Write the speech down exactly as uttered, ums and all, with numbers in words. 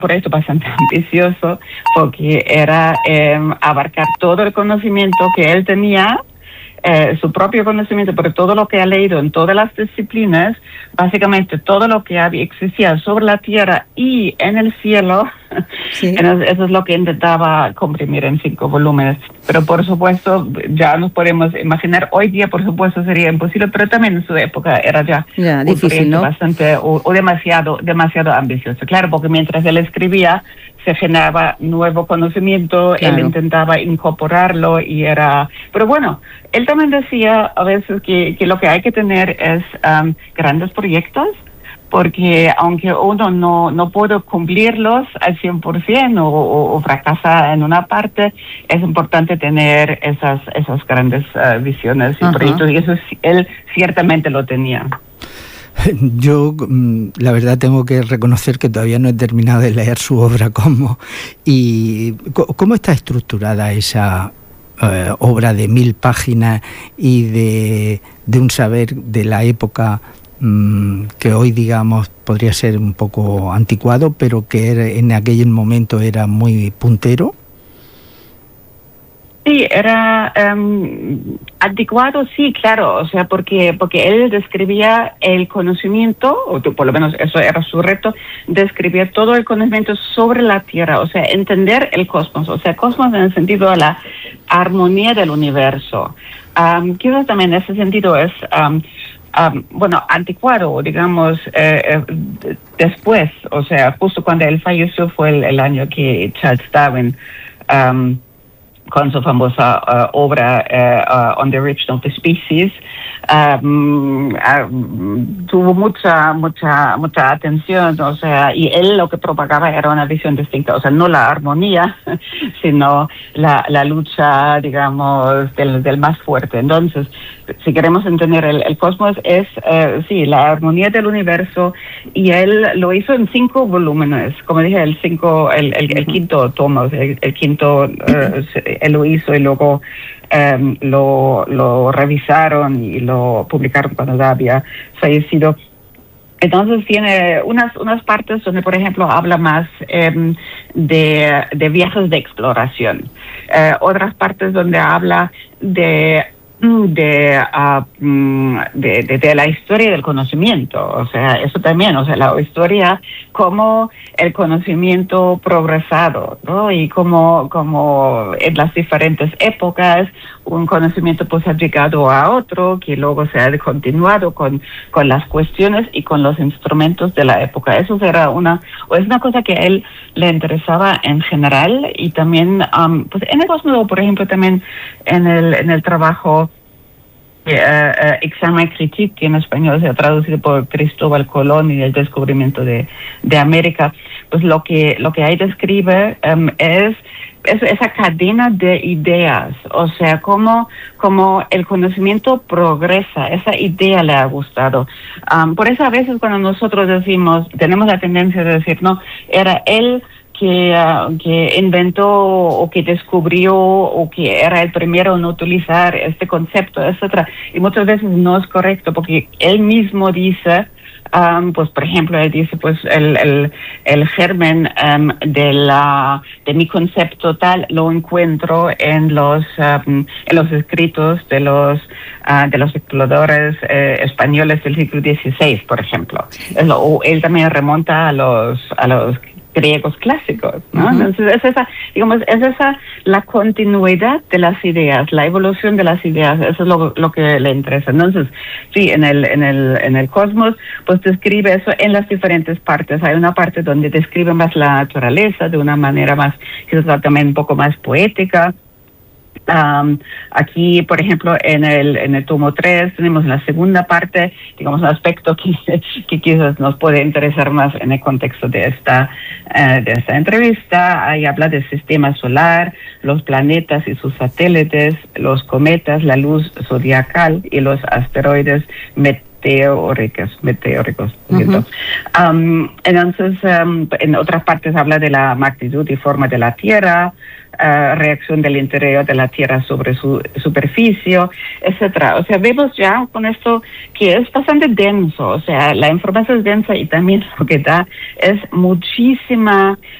proyecto bastante ambicioso porque era eh, abarcar todo el conocimiento que él tenía, eh, su propio conocimiento, pero todo lo que ha leído en todas las disciplinas, básicamente todo lo que había, existía sobre la tierra y en el cielo. Sí. Eso es lo que intentaba comprimir en cinco volúmenes. Pero por supuesto, ya nos podemos imaginar, hoy día por supuesto sería imposible, pero también en su época era ya, ya un difícil, ¿no? Bastante o, o demasiado, demasiado ambicioso. Claro, porque mientras él escribía, se generaba nuevo conocimiento, claro. Él intentaba incorporarlo y era... Pero bueno, él también decía a veces que, que lo que hay que tener es um, grandes proyectos, porque aunque uno no, no puede cumplirlos al cien por ciento o, o, o fracasa en una parte, es importante tener esas, esas grandes uh, visiones y Ajá. proyectos, y eso él ciertamente lo tenía. Yo, la verdad, tengo que reconocer que todavía no he terminado de leer su obra Cosmos. ¿Y cómo está estructurada esa eh, obra de mil páginas y de, de un saber de la época mmm, que hoy, digamos, podría ser un poco anticuado, pero que era, en aquel momento era muy puntero? Sí, era um, anticuado, sí, claro, o sea, porque porque él describía el conocimiento, o por lo menos eso era su reto, describir todo el conocimiento sobre la Tierra, o sea, entender el cosmos, o sea, cosmos en el sentido de la armonía del universo. Um, quizás también en ese sentido es... Um, Um, bueno, anticuado, digamos, eh, eh, después, o sea, justo cuando él falleció fue el, el año que Charles Darwin, um, con su famosa uh, obra uh, uh, On the Origin of the Species, um, uh, tuvo mucha, mucha, mucha atención, o sea, y él lo que propagaba era una visión distinta, o sea, no la armonía, sino la, la lucha, digamos, del, del más fuerte. Entonces, si queremos entender el, el cosmos, es, uh, sí, la armonía del universo, y él lo hizo en cinco volúmenes, como dije, el cinco, el, el, el quinto tomo, el, el quinto, uh, él lo hizo y luego um, lo, lo revisaron y lo publicaron cuando ya había fallecido. Entonces tiene unas unas partes donde, por ejemplo, habla más um, de, de viajes de exploración, uh, otras partes donde habla de de, uh, de, de, de la historia del conocimiento, o sea, eso también, o sea, la historia, cómo el conocimiento progresado, ¿no? Y cómo, cómo en las diferentes épocas un conocimiento pues ha llegado a otro, que luego se ha continuado con, con las cuestiones y con los instrumentos de la época. Eso era una, o es una cosa que a él le interesaba en general, y también, um, pues en el cosmos, por ejemplo, también en el, en el trabajo Uh, uh, Examen Critique, que en español se ha traducido por Cristóbal Colón y el descubrimiento de, de América, pues lo que lo que ahí describe um, es, es esa cadena de ideas, o sea, cómo, cómo el conocimiento progresa, esa idea le ha gustado. Um, por eso a veces cuando nosotros decimos, tenemos la tendencia de decir, no, era él que, uh, que inventó o que descubrió o que era el primero en utilizar este concepto, etcétera. Y muchas veces no es correcto, porque él mismo dice, um, pues por ejemplo, él dice, pues el, el, el germen um, de, la, de mi concepto tal lo encuentro en los, um, en los escritos de los, uh, de los exploradores eh, españoles del siglo dieciséis, por ejemplo. Es lo, o él también remonta a los, a los griegos clásicos, ¿no? Uh-huh. Entonces es esa, digamos, es esa la continuidad de las ideas, la evolución de las ideas, eso es lo, lo que le interesa. Entonces, sí, en el, en el, en el cosmos, pues describe eso en las diferentes partes. Hay una parte donde describe más la naturaleza de una manera más, quizás también un poco más poética. Um, aquí, por ejemplo, en el en el tomo tres tenemos la segunda parte, digamos, un aspecto que, que quizás nos puede interesar más en el contexto de esta uh, de esta entrevista. Ahí habla del sistema solar, los planetas y sus satélites, los cometas, la luz zodiacal y los asteroides meteóricos, meteóricos. Uh-huh. Um, entonces, um, en otras partes habla de la magnitud y forma de la Tierra. uh, reacción del interior de la Tierra sobre su superficie, etcétera. O sea, vemos ya con esto que es bastante denso, o sea, la información es densa y también lo que da es muchísima